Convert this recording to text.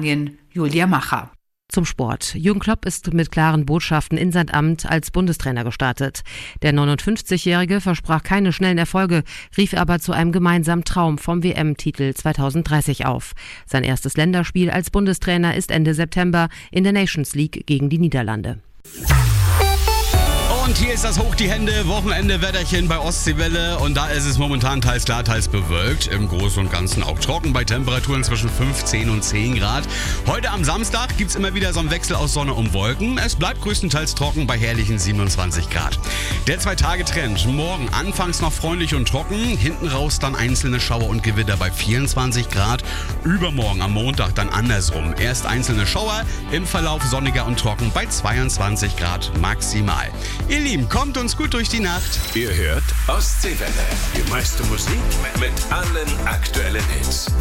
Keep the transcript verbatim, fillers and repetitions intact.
Spanien, Julia Macher. Zum Sport. Jürgen Klopp ist mit klaren Botschaften in sein Amt als Bundestrainer gestartet. Der neunundfünfzigjährige versprach keine schnellen Erfolge, rief aber zu einem gemeinsamen Traum vom W M-Titel zweitausenddreißig auf. Sein erstes Länderspiel als Bundestrainer ist Ende September in der Nations League gegen die Niederlande. Und hier ist das Hoch die Hände, Wochenende-Wetterchen bei Ostseewelle und da ist es momentan teils klar, teils bewölkt, im Großen und Ganzen auch trocken bei Temperaturen zwischen fünfzehn und zehn Grad. Heute am Samstag gibt es immer wieder so einen Wechsel aus Sonne und Wolken. Es bleibt größtenteils trocken bei herrlichen siebenundzwanzig Grad. Der Zwei-Tage-Trend, morgen anfangs noch freundlich und trocken, hinten raus dann einzelne Schauer und Gewitter bei vierundzwanzig Grad. Übermorgen am Montag dann andersrum, erst einzelne Schauer, im Verlauf sonniger und trocken bei zweiundzwanzig Grad maximal. Ihr Lieben, kommt uns gut durch die Nacht. Ihr hört Ostseewelle. Die meiste Musik mit allen aktuellen Hits.